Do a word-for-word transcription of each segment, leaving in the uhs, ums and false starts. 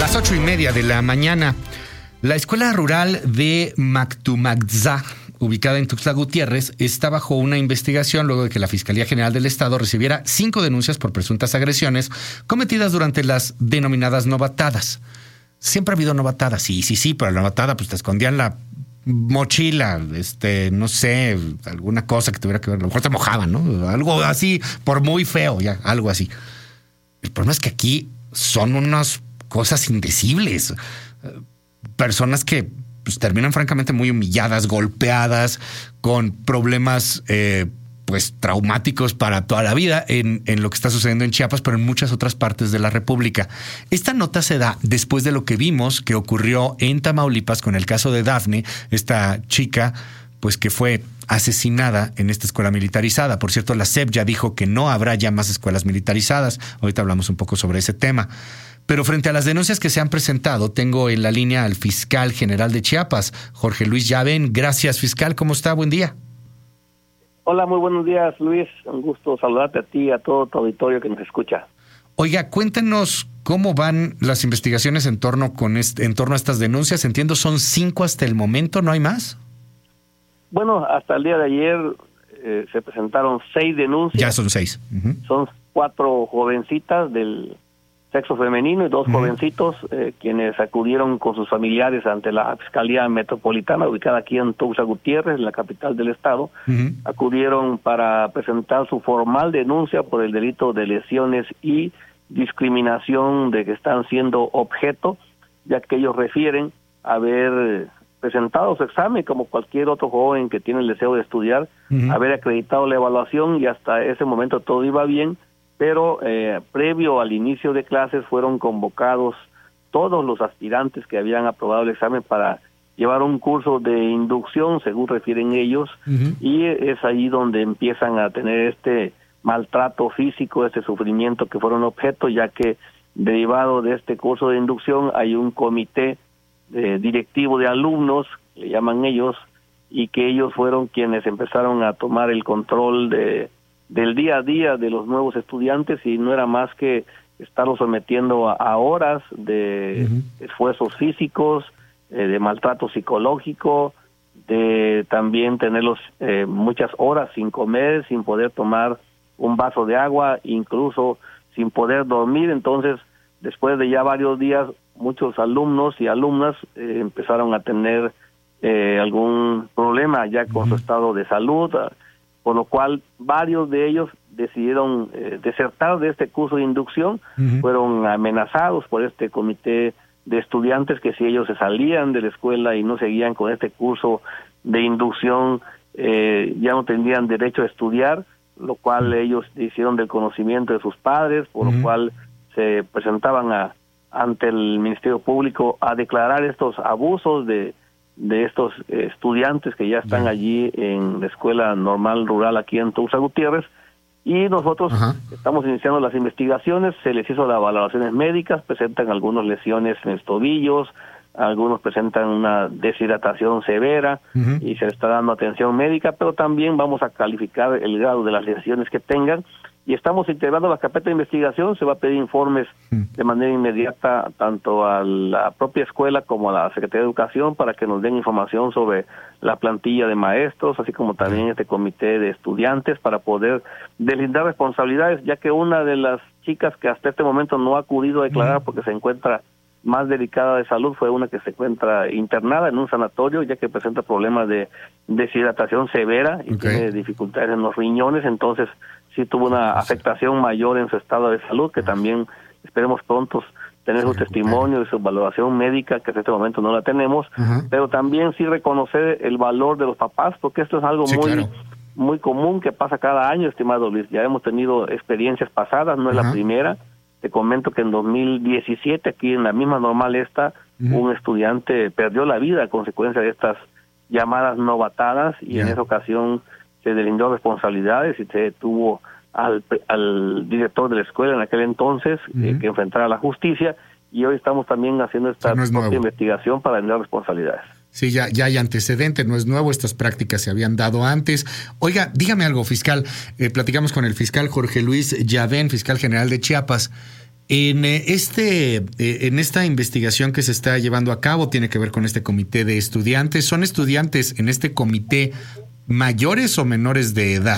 Las ocho y media de la mañana. La escuela rural de Mactumaxá, ubicada en Tuxtla Gutiérrez, está bajo una investigación luego de que la Fiscalía General del Estado recibiera cinco denuncias por presuntas agresiones cometidas durante las denominadas novatadas. Siempre ha habido novatadas, sí, sí, sí, pero la novatada pues te escondían la mochila, este, no sé, alguna cosa que tuviera que ver, a lo mejor te mojaban, ¿no? Algo así, por muy feo, ya, algo así. El problema es que aquí son unas cosas indecibles. Personas que pues, terminan francamente muy humilladas, golpeadas, con problemas eh, pues traumáticos para toda la vida en, en lo que está sucediendo en Chiapas, pero en muchas otras partes de la República. Esta nota se da después de lo que vimos que ocurrió en Tamaulipas con el caso de Dafne, esta chica pues que fue asesinada en esta escuela militarizada. Por cierto, la S E P ya dijo que no habrá ya más escuelas militarizadas. Ahorita hablamos un poco sobre ese tema. Pero frente a las denuncias que se han presentado, tengo en la línea al fiscal general de Chiapas, Jorge Luis Llavén. Gracias, fiscal. ¿Cómo está? Buen día. Hola, muy buenos días, Luis. Un gusto saludarte a ti y a todo tu auditorio que nos escucha. Oiga, cuéntenos cómo van las investigaciones en torno, con este, en torno a estas denuncias. Entiendo, son cinco hasta el momento, ¿no hay más? Bueno, hasta el día de ayer eh, se presentaron seis denuncias. Ya son seis. Uh-huh. Son cuatro jovencitas del sexo femenino y dos uh-huh. jovencitos eh, quienes acudieron con sus familiares ante la Fiscalía Metropolitana, ubicada aquí en Tuxtla Gutiérrez, la capital del estado. Uh-huh. Acudieron para presentar su formal denuncia por el delito de lesiones y discriminación de que están siendo objeto, ya que ellos refieren haber presentado su examen como cualquier otro joven que tiene el deseo de estudiar, uh-huh. haber acreditado la evaluación y hasta ese momento todo iba bien, pero eh, previo al inicio de clases fueron convocados todos los aspirantes que habían aprobado el examen para llevar un curso de inducción, según refieren ellos, uh-huh. y es ahí donde empiezan a tener este maltrato físico, este sufrimiento que fueron objeto, ya que derivado de este curso de inducción hay un comité Eh, directivo de alumnos, le llaman ellos, y que ellos fueron quienes empezaron a tomar el control de del día a día de los nuevos estudiantes, y no era más que estarlos sometiendo a, a horas de uh-huh. esfuerzos físicos, eh, de maltrato psicológico, de también tenerlos eh, muchas horas sin comer, sin poder tomar un vaso de agua, incluso sin poder dormir. Entonces, después de ya varios días, muchos alumnos y alumnas eh, empezaron a tener eh, algún problema ya con uh-huh. su estado de salud, por lo cual varios de ellos decidieron eh, desertar de este curso de inducción, uh-huh. fueron amenazados por este comité de estudiantes que si ellos se salían de la escuela y no seguían con este curso de inducción, eh, ya no tendrían derecho a estudiar, lo cual uh-huh. ellos hicieron del conocimiento de sus padres, por uh-huh. lo cual se presentaban a ante el Ministerio Público a declarar estos abusos de de estos eh, estudiantes que ya están allí en la Escuela Normal Rural aquí en Tuxtla Gutiérrez, y nosotros Ajá. estamos iniciando las investigaciones. Se les hizo las valoraciones médicas, presentan algunas lesiones en los tobillos, algunos presentan una deshidratación severa uh-huh. y se les está dando atención médica, pero también vamos a calificar el grado de las lesiones que tengan, y estamos integrando la carpeta de investigación. Se va a pedir informes de manera inmediata tanto a la propia escuela como a la Secretaría de Educación para que nos den información sobre la plantilla de maestros, así como también este comité de estudiantes, para poder deslindar responsabilidades, ya que una de las chicas que hasta este momento no ha acudido a declarar porque se encuentra más delicada de salud fue una que se encuentra internada en un sanatorio, ya que presenta problemas de deshidratación severa y okay. tiene dificultades en los riñones. Entonces sí tuvo una afectación mayor en su estado de salud, que también esperemos pronto tener su testimonio y su valoración médica, que en este momento no la tenemos, uh-huh. pero también sí reconocer el valor de los papás, porque esto es algo sí, muy claro. muy común que pasa cada año, estimado Luis. Ya hemos tenido experiencias pasadas, no es uh-huh. la primera. Te comento que en dos mil diecisiete, aquí en la misma Normal esta, uh-huh. un estudiante perdió la vida a consecuencia de estas llamadas novatadas, y yeah. en esa ocasión se deslindó responsabilidades y se detuvo al, al director de la escuela en aquel entonces, uh-huh. eh, que enfrentara a la justicia, y hoy estamos también haciendo esta no es investigación para deslindar responsabilidades. Sí, ya, ya hay antecedentes, no es nuevo, estas prácticas se habían dado antes. Oiga, dígame algo, fiscal. Eh, platicamos con el fiscal Jorge Luis Llavén, fiscal general de Chiapas. En este, en esta investigación que se está llevando a cabo, tiene que ver con este comité de estudiantes. ¿Son estudiantes en este comité mayores o menores de edad?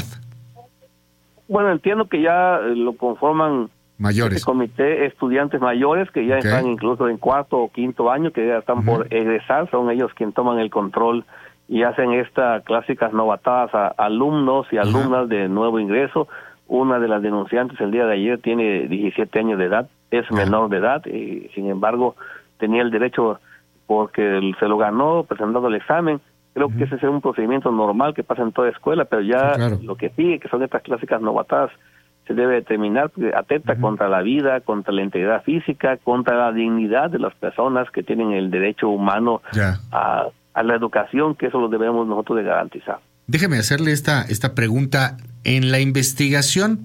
Bueno, entiendo que ya lo conforman mayores. Este comité estudiantes mayores que ya okay. están incluso en cuarto o quinto año, que ya están uh-huh. por egresar, son ellos quienes toman el control y hacen estas clásicas novatadas a alumnos y alumnas uh-huh. de nuevo ingreso. Una de las denunciantes el día de ayer tiene diecisiete años de edad, es uh-huh. menor de edad y sin embargo tenía el derecho porque se lo ganó presentando el examen. Creo uh-huh. que ese es un procedimiento normal que pasa en toda escuela, pero ya sí, claro. lo que sigue, que son estas clásicas novatadas, se debe determinar porque atenta uh-huh. contra la vida, contra la integridad física, contra la dignidad de las personas que tienen el derecho humano yeah. a, a la educación, que eso lo debemos nosotros de garantizar. Déjeme hacerle esta, esta pregunta. En la investigación,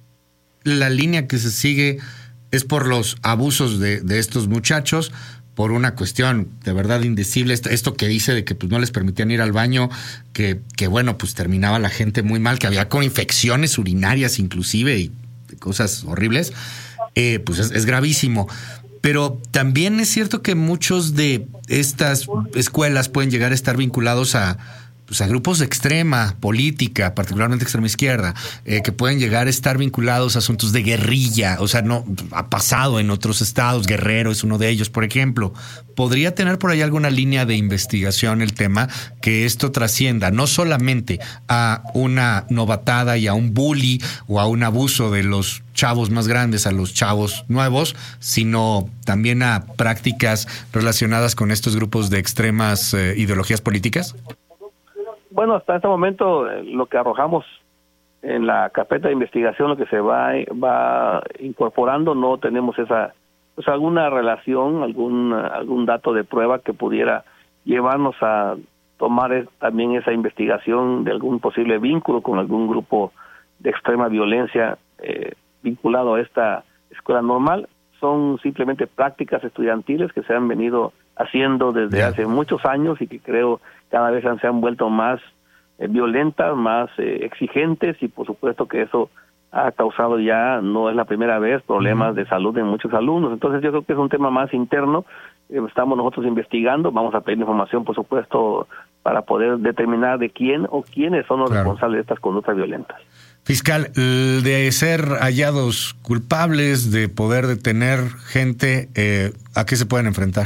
la línea que se sigue es por los abusos de, de estos muchachos, por una cuestión de verdad indecible, esto, esto que dice de que pues no les permitían ir al baño, que, que bueno, pues terminaba la gente muy mal, que había con infecciones urinarias inclusive y cosas horribles, eh, pues es, es gravísimo. Pero también es cierto que muchos de estas escuelas pueden llegar a estar vinculados a pues a grupos de extrema política, particularmente extrema izquierda, eh, que pueden llegar a estar vinculados a asuntos de guerrilla. O sea, no ha pasado en otros estados. Guerrero es uno de ellos, por ejemplo. ¿Podría tener por ahí alguna línea de investigación el tema que esto trascienda no solamente a una novatada y a un bully o a un abuso de los chavos más grandes a los chavos nuevos, sino también a prácticas relacionadas con estos grupos de extremas eh, ideologías políticas? Bueno, hasta este momento eh, lo que arrojamos en la carpeta de investigación, lo que se va va incorporando, no tenemos esa pues alguna relación, algún algún dato de prueba que pudiera llevarnos a tomar es, también esa investigación de algún posible vínculo con algún grupo de extrema violencia eh, vinculado a esta escuela normal. Son simplemente prácticas estudiantiles que se han venido haciendo desde yeah. hace muchos años y que creo cada vez se han vuelto más eh, violentas, más eh, exigentes y por supuesto que eso ha causado ya, no es la primera vez, problemas uh-huh. de salud en muchos alumnos. Entonces yo creo que es un tema más interno, eh, estamos nosotros investigando, vamos a pedir información por supuesto para poder determinar de quién o quiénes son los claro. responsables de estas conductas violentas. Fiscal, de ser hallados culpables, de poder detener gente, eh, ¿a qué se pueden enfrentar?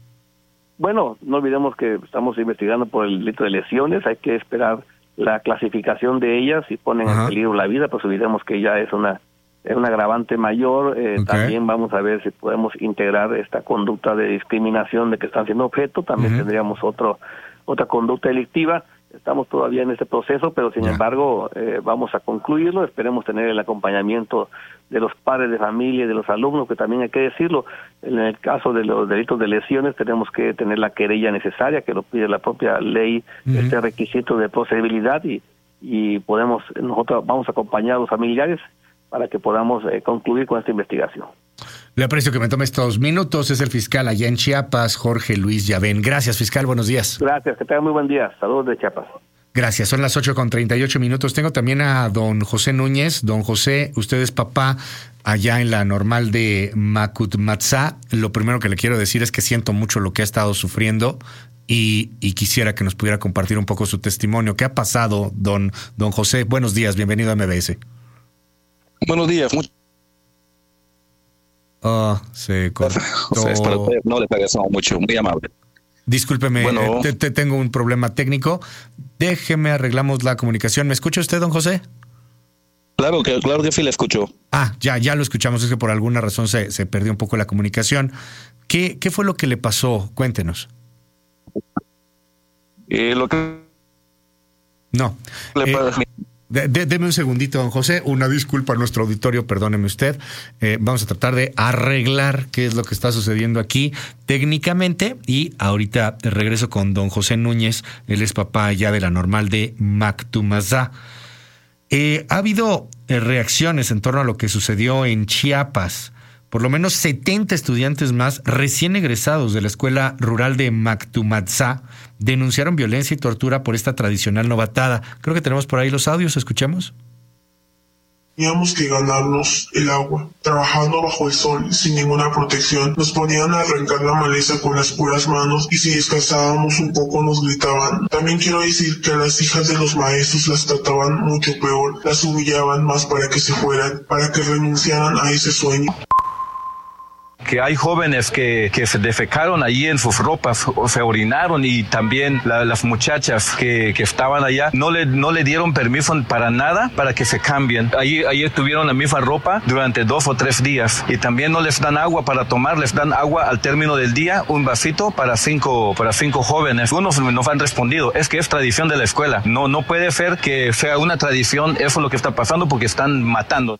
Bueno, no olvidemos que estamos investigando por el delito de lesiones, hay que esperar la clasificación de ellas, si ponen Ajá. en peligro la vida, pues olvidemos que ya es una es un agravante mayor, eh, okay. también vamos a ver si podemos integrar esta conducta de discriminación de que están siendo objeto, también uh-huh. tendríamos otro otra conducta delictiva. Estamos todavía en este proceso, pero sin yeah. embargo eh, vamos a concluirlo. Esperemos tener el acompañamiento de los padres de familia y de los alumnos, que también hay que decirlo. En el caso de los delitos de lesiones tenemos que tener la querella necesaria, que lo pide la propia ley, uh-huh. este requisito de procedibilidad y, y podemos nosotros vamos a acompañar a los familiares para que podamos eh, concluir con esta investigación. Le aprecio que me tome estos minutos. Es el fiscal allá en Chiapas, Jorge Luis Llavén. Gracias, fiscal. Buenos días. Gracias. Que tenga muy buen día. Saludos de Chiapas. Gracias. Son las ocho con treinta y ocho minutos. Tengo también a don José Núñez. Don José, usted es papá allá en la normal de Macutmatzá. Lo primero que le quiero decir es que siento mucho lo que ha estado sufriendo y, y quisiera que nos pudiera compartir un poco su testimonio. ¿Qué ha pasado, don, don José? Buenos días. Bienvenido a M B S. Buenos días. Mucho Oh, se cortó. O sea, espero que no le agradecemos mucho, muy amable. Discúlpeme, bueno, eh, te, te tengo un problema técnico. Déjeme, arreglamos la comunicación. ¿Me escucha usted, don José? Claro que, claro que sí le escucho. Ah, ya, ya lo escuchamos. Es que por alguna razón se, se perdió un poco la comunicación. ¿Qué, qué fue lo que le pasó? Cuéntenos. Eh, lo que... No. Le eh, pasa... De, de, deme un segundito, don José. Una disculpa a nuestro auditorio, perdóneme usted. Eh, vamos a tratar de arreglar qué es lo que está sucediendo aquí técnicamente. Y ahorita regreso con don José Núñez. Él es papá ya de la normal de Mactumazá. Eh, ha habido eh, reacciones en torno a lo que sucedió en Chiapas. Por lo menos setenta estudiantes más recién egresados de la escuela rural de Mactumazá denunciaron violencia y tortura por esta tradicional novatada. Creo que tenemos por ahí los audios, escuchemos. Teníamos que ganarnos el agua, trabajando bajo el sol sin ninguna protección. Nos ponían a arrancar la maleza con las puras manos y si descansábamos un poco nos gritaban. También quiero decir que a las hijas de los maestros las trataban mucho peor, las humillaban más para que se fueran, para que renunciaran a ese sueño. Que hay jóvenes que, que se defecaron allí en sus ropas o se orinaron y también la, las muchachas que, que estaban allá no le, no le dieron permiso para nada para que se cambien. Allí, allí tuvieron la misma ropa durante dos o tres días y también no les dan agua para tomar, les dan agua al término del día, un vasito para cinco, para cinco jóvenes. Unos nos han respondido, es que es tradición de la escuela. No, no puede ser que sea una tradición, eso es lo que está pasando porque están matando.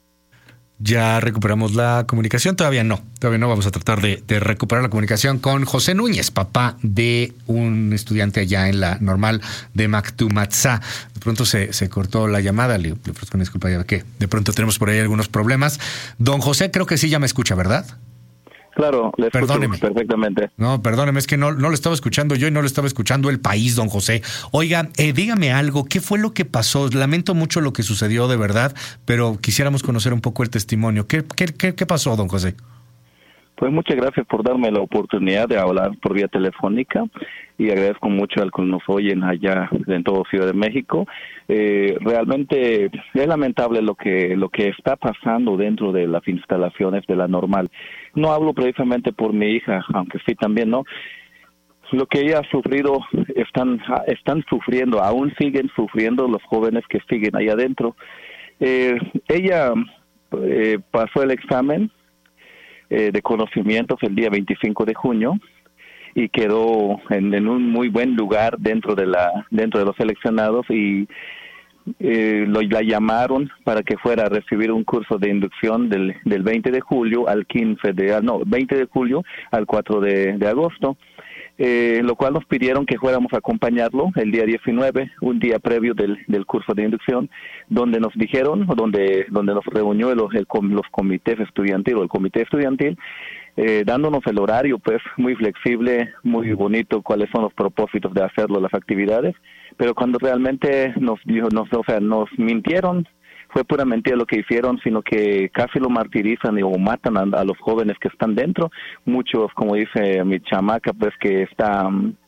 Ya recuperamos la comunicación, todavía no, todavía no vamos a tratar de, de recuperar la comunicación con José Núñez, papá de un estudiante allá en la normal de Mactumatzá. De pronto se, se cortó la llamada, le, le ofrezco una disculpa, ya que de pronto tenemos por ahí algunos problemas. Don José, creo que sí ya me escucha, ¿verdad? Claro, le escucho Perdóneme. perfectamente. No, perdóneme, es que no, no lo estaba escuchando yo y no lo estaba escuchando el país, don José. Oiga, eh, dígame algo, ¿qué fue lo que pasó? Lamento mucho lo que sucedió de verdad, pero quisiéramos conocer un poco el testimonio. ¿Qué, qué, qué, qué pasó, don José? Pues muchas gracias por darme la oportunidad de hablar por vía telefónica y agradezco mucho al que nos oyen allá en todo Ciudad de México. Eh, realmente es lamentable lo que lo que está pasando dentro de las instalaciones de la normal. No hablo precisamente por mi hija, aunque sí también, ¿no? Lo que ella ha sufrido, están, están sufriendo, aún siguen sufriendo los jóvenes que siguen ahí adentro. Eh, ella eh, pasó el examen eh, de conocimientos el día veinticinco de junio y quedó en, en un muy buen lugar dentro de la dentro de los seleccionados y eh, lo, la llamaron para que fuera a recibir un curso de inducción del, del veinte de julio al quince de no veinte de julio al cuatro de, de agosto. Eh, lo cual nos pidieron que fuéramos a acompañarlo el día diecinueve, un día previo del, del curso de inducción, donde nos dijeron, donde donde nos reunió el, el, los comités estudiantiles, el comité estudiantil, eh, dándonos el horario, pues, muy flexible, muy bonito, cuáles son los propósitos de hacerlo, las actividades, pero cuando realmente nos dijo, nos, o sea, nos mintieron, fue pura mentira lo que hicieron, sino que casi lo martirizan o matan a, a los jóvenes que están dentro. Muchos, como dice mi chamaca, pues que está,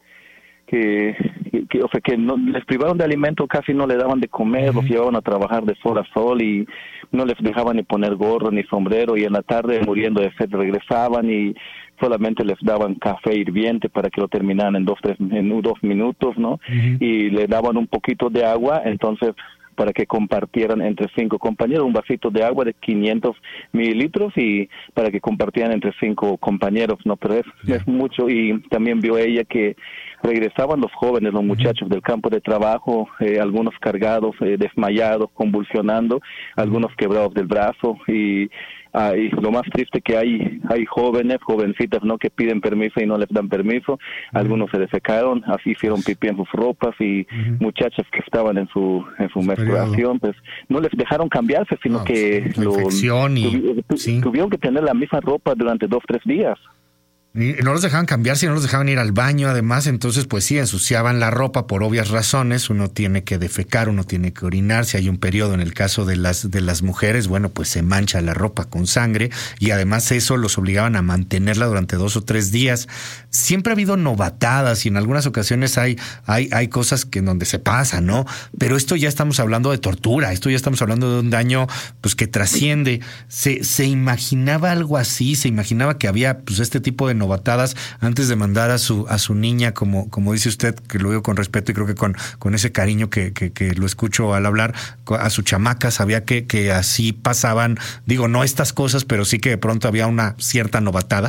que, que o sea, que no, les privaron de alimento, casi no le daban de comer, uh-huh. Los llevaban a trabajar de sol a sol y no les dejaban ni poner gorro ni sombrero y en la tarde muriendo de sed regresaban y solamente les daban café hirviente para que lo terminaran en dos, tres, en dos minutos, ¿no? Uh-huh. Y le daban un poquito de agua, entonces para que compartieran entre cinco compañeros, un vasito de agua de quinientos mililitros y para que compartieran entre cinco compañeros, ¿no? Pero es, yeah. es mucho y también vio ella que regresaban los jóvenes, los muchachos uh-huh. del campo de trabajo, eh, algunos cargados, eh, desmayados, convulsionando, algunos quebrados del brazo y Ah, y lo más triste que hay hay jóvenes, jovencitas, ¿no? Que piden permiso y no les dan permiso. Uh-huh. Algunos se defecaron, así hicieron pipí en sus ropas y uh-huh. muchachas que estaban en su en su menstruación, pues no les dejaron cambiarse, sino no, que lo, infección y, tuvi, tu, sí. tuvieron que tener la misma ropa durante dos, tres días. Y no los dejaban cambiarse, no los dejaban ir al baño, además, entonces pues sí, ensuciaban la ropa por obvias razones, uno tiene que defecar, uno tiene que orinar, si hay un periodo en el caso de las de las mujeres, bueno, pues se mancha la ropa con sangre y además eso los obligaban a mantenerla durante dos o tres días. Siempre ha habido novatadas y en algunas ocasiones hay, hay, hay cosas que en donde se pasa, ¿no? Pero esto ya estamos hablando de tortura, esto ya estamos hablando de un daño pues que trasciende. ¿Se, se imaginaba algo así? ¿Se imaginaba que había pues este tipo de novatadas antes de mandar a su a su niña, como, como dice usted, que lo digo con respeto y creo que con, con ese cariño que, que, que lo escucho al hablar, a su chamaca, sabía que, que así pasaban, digo, no estas cosas, pero sí que de pronto había una cierta novatada?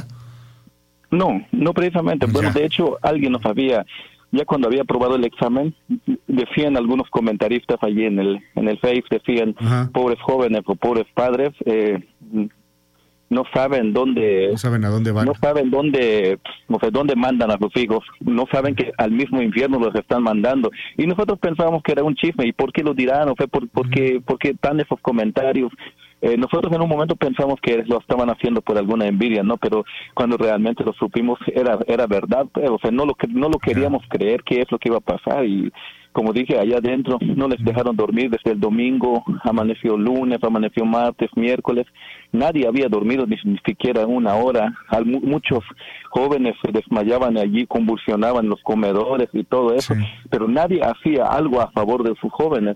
No, no precisamente. Ya. Bueno, de hecho, alguien nos había, ya cuando había aprobado el examen, decían algunos comentaristas allí en el en el Face, decían, uh-huh. pobres jóvenes o pobres padres, eh, no saben dónde no saben a dónde van, no saben dónde no sé dónde mandan a sus hijos, no saben que al mismo infierno los están mandando y nosotros pensábamos que era un chisme y por qué lo dirán, o sea, por, por qué por qué tan esos comentarios Eh, nosotros en un momento pensamos que lo estaban haciendo por alguna envidia, ¿no? Pero cuando realmente lo supimos era era verdad, pues, o sea, no lo no lo queríamos creer qué es lo que iba a pasar. Y como dije, allá adentro no les dejaron dormir desde el domingo, amaneció lunes, amaneció martes, miércoles, nadie había dormido ni, ni siquiera una hora. Al, muchos jóvenes se desmayaban allí, convulsionaban en los comedores y todo eso, sí. Pero nadie hacía algo a favor de sus jóvenes.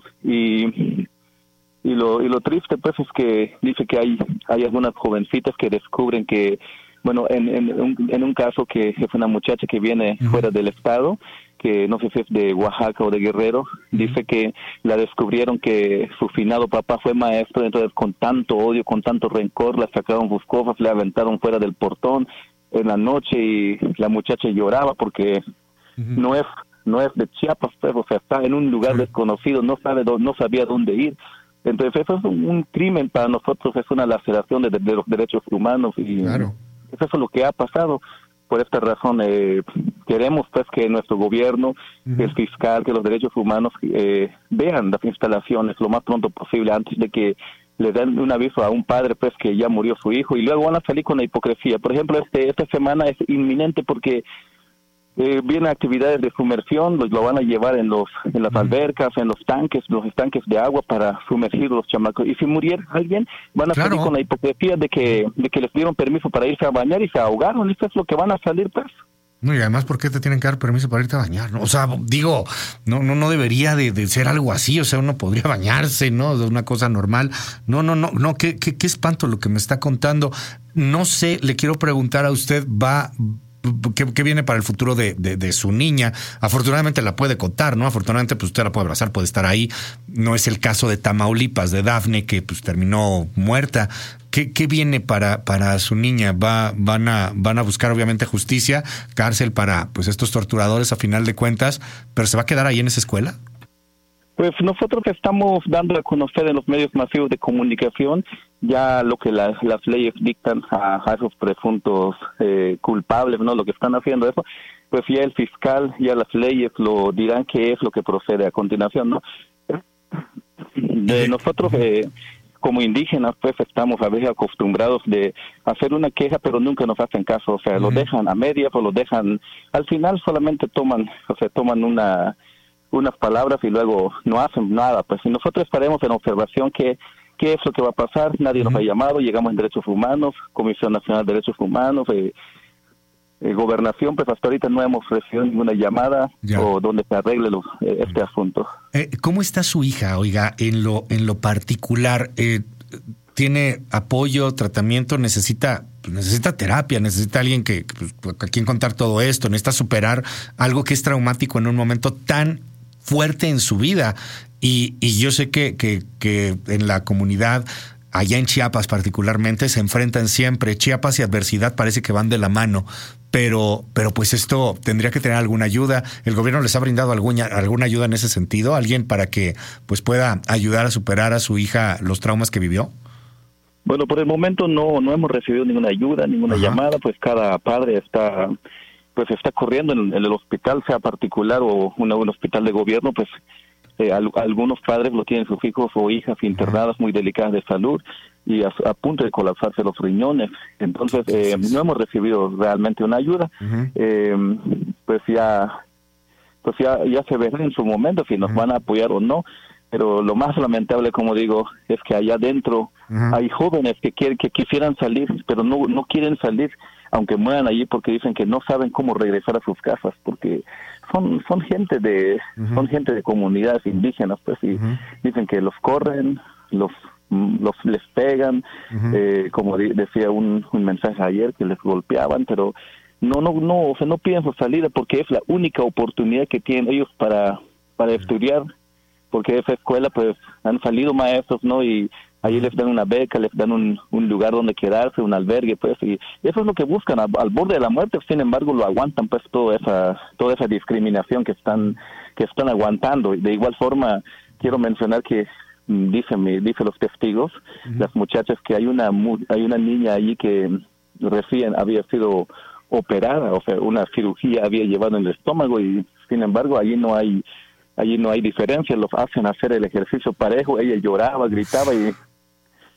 Y Y lo y lo triste pues es que dice que hay hay algunas jovencitas que descubren que, bueno, en en un, en un caso que es una muchacha que viene uh-huh. fuera del estado, que no sé si es de Oaxaca o de Guerrero, uh-huh. dice que la descubrieron que su finado papá fue maestro, entonces con tanto odio, con tanto rencor, la sacaron sus cosas, le aventaron fuera del portón en la noche y la muchacha lloraba porque uh-huh. no es no es de Chiapas, pues, o sea, está en un lugar uh-huh. desconocido, no sabe dónde, no sabía dónde ir. Entonces eso es un, un crimen para nosotros, es una laceración de, de, de los derechos humanos y claro. Eso es lo que ha pasado. Por esta razón eh, queremos pues que nuestro gobierno, uh-huh. el fiscal, que los derechos humanos eh, vean las instalaciones lo más pronto posible antes de que le den un aviso a un padre pues que ya murió su hijo y luego van a salir con la hipocresía. Por ejemplo, este esta semana es inminente porque Eh, vienen actividades de sumersión, lo, lo van a llevar en los en las albercas, en los tanques, los estanques de agua para sumergir los chamacos. Y si muriera alguien, van a claro. salir con la hipocresía de que de que les dieron permiso para irse a bañar y se ahogaron. Eso es lo que van a salir, pues. No, y además, ¿por qué te tienen que dar permiso para irte a bañar? ¿No? O sea, digo, no no no debería de, de ser algo así. O sea, uno podría bañarse, ¿no? Es una cosa normal. No, no, no, no. Qué, qué, qué espanto lo que me está contando. No sé, le quiero preguntar a usted, ¿va... ¿Qué, ¿Qué viene para el futuro de, de, de su niña? Afortunadamente la puede contar, ¿no? Afortunadamente pues usted la puede abrazar, puede estar ahí. No es el caso de Tamaulipas, de Dafne, que pues terminó muerta. ¿Qué, qué viene para, para su niña? Va, van a, van a buscar obviamente justicia, cárcel para pues estos torturadores a final de cuentas, pero ¿se va a quedar ahí en esa escuela? Pues nosotros estamos dando a conocer en los medios masivos de comunicación ya lo que las, las leyes dictan a, a esos presuntos eh, culpables, ¿no? Lo que están haciendo eso, pues ya el fiscal, ya las leyes lo dirán qué es lo que procede a continuación, ¿no? De nosotros eh, como indígenas pues estamos a veces acostumbrados de hacer una queja pero nunca nos hacen caso, o sea, uh-huh. lo dejan a medias o lo dejan, al final solamente toman, o sea, toman una unas palabras y luego no hacen nada, pues y nosotros estaremos en observación que qué es lo que va a pasar. Nadie uh-huh. nos ha llamado, llegamos en Derechos Humanos, Comisión Nacional de Derechos Humanos, eh, eh, Gobernación, pues hasta ahorita no hemos recibido ninguna llamada ya. o donde se arregle los, eh, este uh-huh. asunto. Eh, ¿Cómo está su hija, oiga, en lo en lo particular? Eh, ¿Tiene apoyo, tratamiento? ¿Necesita necesita terapia? ¿Necesita alguien que pues, a quien contar todo esto? ¿Necesita superar algo que es traumático en un momento tan fuerte en su vida? Y, y yo sé que, que, que en la comunidad, allá en Chiapas particularmente, se enfrentan siempre. Chiapas y adversidad parece que van de la mano, pero, pero pues esto tendría que tener alguna ayuda. ¿El gobierno les ha brindado alguna, alguna ayuda en ese sentido? ¿Alguien para que pues pueda ayudar a superar a su hija los traumas que vivió? Bueno, por el momento no no hemos recibido ninguna ayuda, ninguna Ajá. llamada, pues cada padre está pues está corriendo en, en el hospital, sea particular o una, un hospital de gobierno, pues eh, al, algunos padres lo tienen sus hijos o hijas internadas muy delicadas de salud y a, a punto de colapsarse los riñones. Entonces eh, no hemos recibido realmente una ayuda. Uh-huh. eh, pues ya pues ya ya se verá en su momento si nos uh-huh. van a apoyar o no. Pero lo más lamentable, como digo, es que allá adentro uh-huh. hay jóvenes que quieren, que quisieran salir, pero no no quieren salir, aunque mueran allí, porque dicen que no saben cómo regresar a sus casas, porque son son gente de uh-huh. son gente de comunidades indígenas, pues, y uh-huh. dicen que los corren, los los les pegan, uh-huh. eh, como di- decía un, un mensaje ayer, que les golpeaban, pero no no no, o sea, no piden su salida porque es la única oportunidad que tienen ellos para para uh-huh. estudiar. Porque de esa escuela pues han salido maestros, ¿no? Y ahí les dan una beca, les dan un, un lugar donde quedarse, un albergue, pues, y eso es lo que buscan, al, al borde de la muerte. Sin embargo, lo aguantan, pues, toda esa toda esa discriminación que están que están aguantando. De igual forma, quiero mencionar que dicen dicen los testigos, uh-huh. las muchachas, que hay una hay una niña allí que recién había sido operada, o sea, una cirugía había llevado en el estómago y, sin embargo, allí no hay Allí no hay diferencia, los hacen hacer el ejercicio parejo, ella lloraba, gritaba y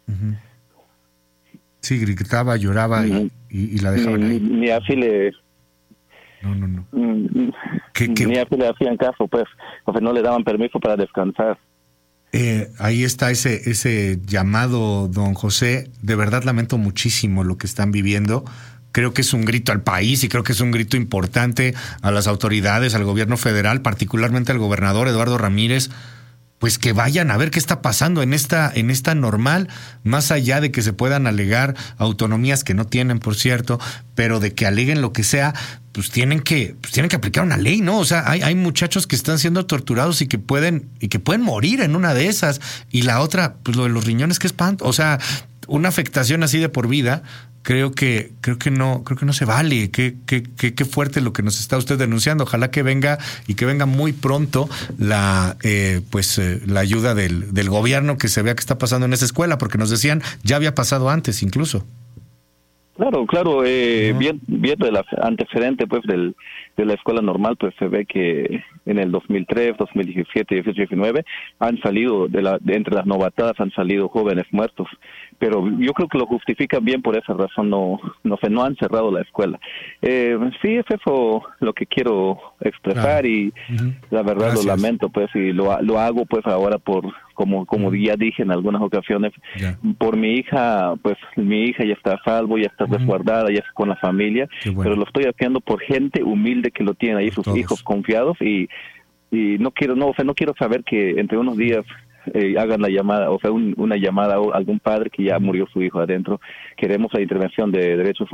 Uh-huh. Sí, gritaba, lloraba y, y, y la dejaban ni, ahí. Ni así le... No, no, no. ¿Qué, qué? Ni así le hacían caso, pues. O sea, no le daban permiso para descansar. Eh, ahí está ese, ese llamado, don José. De verdad lamento muchísimo lo que están viviendo. Creo que es un grito al país y creo que es un grito importante a las autoridades, al gobierno federal, particularmente al gobernador Eduardo Ramírez, pues que vayan a ver qué está pasando en esta, en esta normal, más allá de que se puedan alegar autonomías que no tienen, por cierto, pero de que aleguen lo que sea, pues tienen que, pues tienen que aplicar una ley, ¿no? O sea, hay, hay muchachos que están siendo torturados y que pueden, y que pueden morir en una de esas. Y la otra, pues lo de los riñones, qué espanto. O sea, una afectación así de por vida, creo que, creo que no, creo que no se vale. Qué, qué, qué, qué fuerte lo que nos está usted denunciando. Ojalá que venga y que venga muy pronto la, eh, pues, eh, la ayuda del, del gobierno, que se vea qué está pasando en esa escuela, porque nos decían ya había pasado antes, incluso. Claro, claro, eh, uh-huh. bien, viendo el antecedente pues del, de la escuela normal, pues se ve que en el dos mil tres, dos mil diecisiete, dieciocho, diecinueve han salido, de, la, de entre las novatadas han salido jóvenes muertos, pero yo creo que lo justifican bien por esa razón, no no, no han cerrado la escuela. Eh, sí, es eso lo que quiero expresar claro. y uh-huh. la verdad Gracias. Lo lamento pues y lo, lo hago pues ahora por... como como uh-huh. ya dije en algunas ocasiones, yeah. por mi hija, pues mi hija ya está a salvo, ya está uh-huh. resguardada, ya está con la familia, bueno. pero lo estoy haciendo por gente humilde que lo tiene ahí, por sus todos. Hijos confiados, y y no quiero, no, o sea, no quiero saber que entre unos días eh, hagan la llamada, o sea, un, una llamada a algún padre que ya murió su hijo adentro. Queremos la intervención de derechos